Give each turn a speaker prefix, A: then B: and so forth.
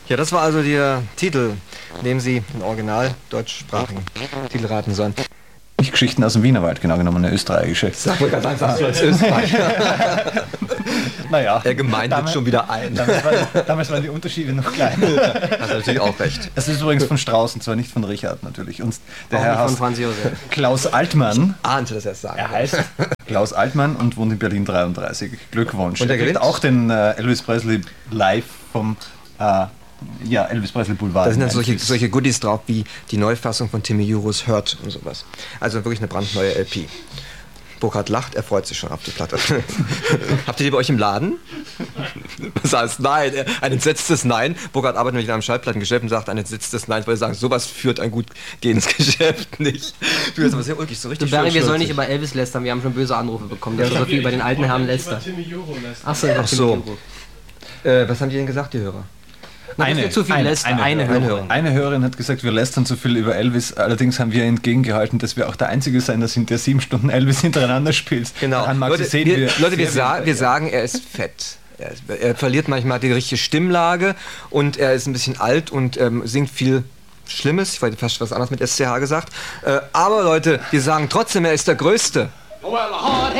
A: Ja, das war also der Titel, in dem Sie den original deutschsprachigen Titel raten sollen.
B: Nicht Geschichten aus dem Wienerwald, genau genommen, eine österreichische.
A: Sag mal ganz einfach, als Österreicher.
B: Naja.
A: Er gemeindet schon wieder ein.
B: Damals waren die Unterschiede noch kleiner.
A: Hast natürlich auch recht.
B: Es ist übrigens von Strauß, und zwar nicht von Richard natürlich. Und der
C: Auch
B: Herr
C: nicht von
B: heißt
C: Franz Josef.
B: Klaus Altmann.
A: Ahnte das erst sagen.
B: Er heißt Klaus Altmann und wohnt in Berlin 33. Glückwunsch.
A: Und er
B: kriegt
A: gewinnt
B: auch den Elvis Presley live vom Elvis Presley Boulevard.
A: Da sind dann solche Goodies drauf, wie die Neufassung von Timmy Jurus Hört und sowas. Also wirklich eine brandneue LP. Burkhard lacht, er freut sich schon auf die Platte. Habt ihr die bei euch im Laden? Das heißt nein, ein entsetztes Nein. Burkhard arbeitet nämlich in einem Schallplattengeschäft und sagt ein entsetztes Nein, weil er sagen, sowas führt ein gut gehendes Geschäft nicht. Du bist aber sehr ulkig, so richtig.
C: Barry, wir sollen nicht über Elvis lästern, wir haben schon böse Anrufe bekommen. Der so viel über den alten Herrn lästert. Achso,
A: Ach so. Was haben die denn gesagt, die Hörer?
C: Eine
B: Hörerin hat gesagt, wir lästern zu viel über Elvis. Allerdings haben wir entgegengehalten, dass wir auch der einzige Sender sind, der 7 Stunden Elvis hintereinander spielt.
A: Genau.
B: Leute,
A: wir sagen, er ist fett. Er verliert manchmal die richtige Stimmlage und er ist ein bisschen alt und singt viel Schlimmes. Ich hätte fast was anderes mit SCH gesagt. Aber Leute, wir sagen trotzdem, er ist der Größte.